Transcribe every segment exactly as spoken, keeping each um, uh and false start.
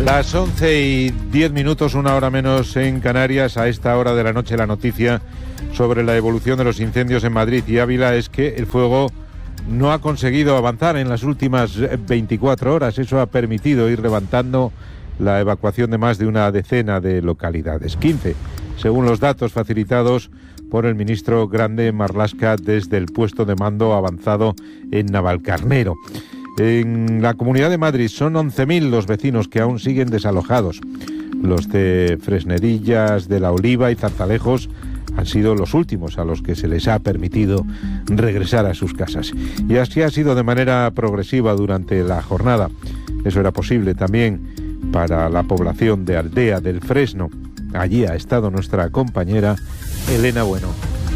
Las once y diez minutos, una hora menos en Canarias. A esta hora de la noche la noticia sobre la evolución de los incendios en Madrid y Ávila es que el fuego no ha conseguido avanzar en las últimas veinticuatro horas. Eso ha permitido ir levantando la evacuación de más de una decena de localidades, quince, según los datos facilitados por el ministro Grande Marlaska desde el puesto de mando avanzado en Navalcarnero. En la Comunidad de Madrid son once mil los vecinos que aún siguen desalojados. Los de Fresnedillas, de La Oliva y Zarzalejos han sido los últimos a los que se les ha permitido regresar a sus casas. Y así ha sido de manera progresiva durante la jornada. Eso era posible también para la población de Aldea del Fresno. Allí ha estado nuestra compañera Elena Bueno.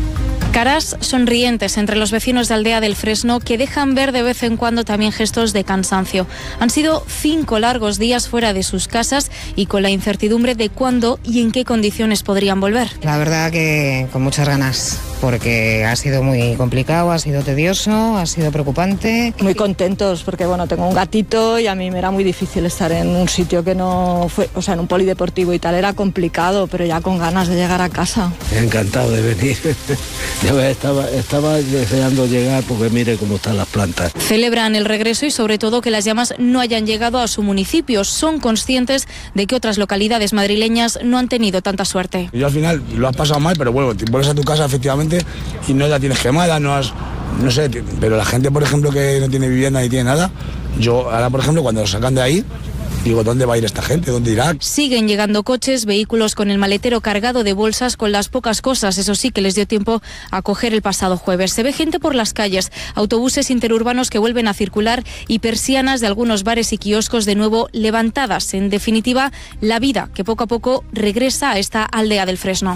Caras sonrientes entre los vecinos de Aldea del Fresno que dejan ver de vez en cuando también gestos de cansancio. Han sido cinco largos días fuera de sus casas y con la incertidumbre de cuándo y en qué condiciones podrían volver. La verdad que con muchas ganas, porque ha sido muy complicado, ha sido tedioso, ha sido preocupante. Muy contentos porque bueno, tengo un gatito y a mí me era muy difícil estar en un sitio que no fue, o sea, en un polideportivo y tal, era complicado, pero ya con ganas de llegar a casa. Encantado de venir. Yo estaba, estaba deseando llegar porque mire cómo están las plantas. Celebran el regreso y sobre todo que las llamas no hayan llegado a su municipio. Son conscientes de que otras localidades madrileñas no han tenido tanta suerte. Y al final lo has pasado mal, pero bueno, te vuelves a tu casa efectivamente y no la tienes quemada, no has, no sé, pero la gente, por ejemplo, que no tiene vivienda ni tiene nada, yo ahora, por ejemplo, cuando lo sacan de ahí, digo, ¿dónde va a ir esta gente? ¿Dónde irá? Siguen llegando coches, vehículos con el maletero cargado de bolsas con las pocas cosas, eso sí, que les dio tiempo a coger el pasado jueves. Se ve gente por las calles, autobuses interurbanos que vuelven a circular y persianas de algunos bares y kioscos de nuevo levantadas. En definitiva, la vida que poco a poco regresa a esta Aldea del Fresno.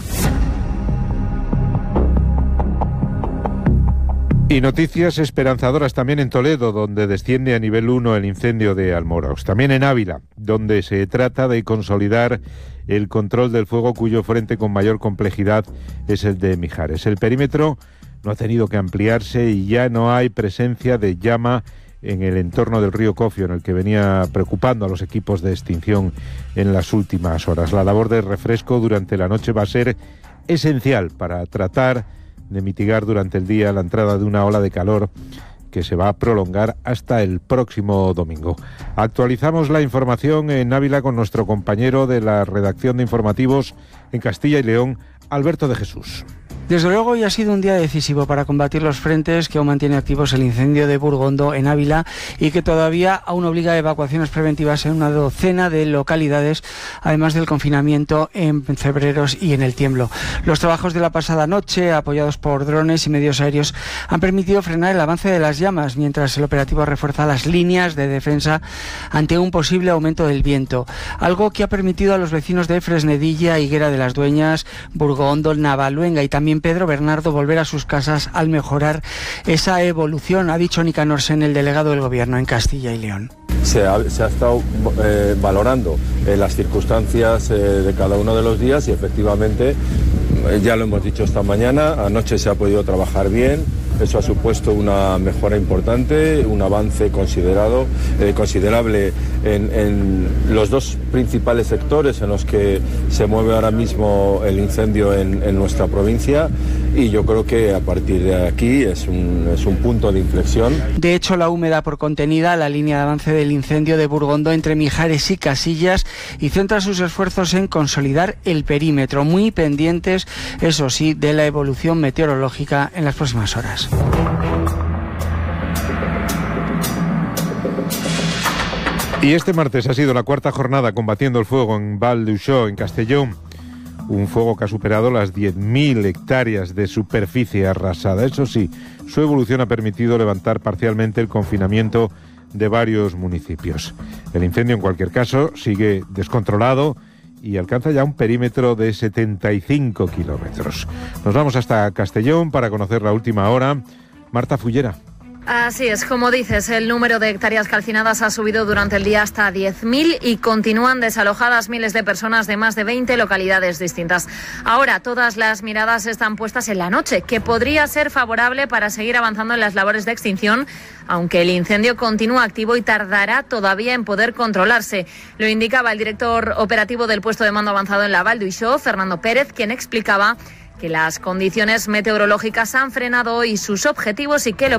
Y noticias esperanzadoras también en Toledo, donde desciende a nivel uno el incendio de Almorox. También en Ávila, donde se trata de consolidar el control del fuego, cuyo frente con mayor complejidad es el de Mijares. El perímetro no ha tenido que ampliarse y ya no hay presencia de llama en el entorno del río Cofio, en el que venía preocupando a los equipos de extinción en las últimas horas. La labor de refresco durante la noche va a ser esencial para tratar de mitigar durante el día la entrada de una ola de calor que se va a prolongar hasta el próximo domingo. Actualizamos la información en Ávila con nuestro compañero de la redacción de informativos en Castilla y León, Alberto de Jesús. Desde luego hoy ha sido un día decisivo para combatir los frentes que aún mantiene activos el incendio de Burgondo en Ávila y que todavía aún obliga a evacuaciones preventivas en una docena de localidades, además del confinamiento en Cebreros y en El Tiemblo. Los trabajos de la pasada noche, apoyados por drones y medios aéreos, han permitido frenar el avance de las llamas, mientras el operativo refuerza las líneas de defensa ante un posible aumento del viento. Algo que ha permitido a los vecinos de Fresnedilla, Higuera de las Dueñas, Burgondo, Navaluenga y también Pedro Bernardo volver a sus casas al mejorar esa evolución, ha dicho Nicanor Sen, el delegado del Gobierno en Castilla y León. Se ha, se ha estado eh, valorando eh, las circunstancias eh, de cada uno de los días y efectivamente, eh, ya lo hemos dicho esta mañana, anoche se ha podido trabajar bien, eso ha supuesto una mejora importante, un avance considerado, eh, considerable en, en los dos principales sectores en los que se mueve ahora mismo el incendio en, en nuestra provincia y yo creo que a partir de aquí es un, es un punto de inflexión. De hecho, la húmeda por contenida, la línea de avance del incendio de Burgondo entre Mijares y Casillas y centra sus esfuerzos en consolidar el perímetro, muy pendientes, eso sí, de la evolución meteorológica en las próximas horas. Y este martes ha sido la cuarta jornada combatiendo el fuego en Val d'Uixó, en Castellón. Un fuego que ha superado las diez mil hectáreas de superficie arrasada. Eso sí, su evolución ha permitido levantar parcialmente el confinamiento de varios municipios. El incendio, en cualquier caso, sigue descontrolado y alcanza ya un perímetro de setenta y cinco kilómetros. Nos vamos hasta Castellón para conocer la última hora. Marta Fullera. Así es, como dices, el número de hectáreas calcinadas ha subido durante el día hasta diez mil y continúan desalojadas miles de personas de más de veinte localidades distintas. Ahora todas las miradas están puestas en la noche, que podría ser favorable para seguir avanzando en las labores de extinción, aunque el incendio continúa activo y tardará todavía en poder controlarse. Lo indicaba el director operativo del puesto de mando avanzado en la Val d'Uixó, Fernando Pérez, quien explicaba que las condiciones meteorológicas han frenado hoy sus objetivos y que lo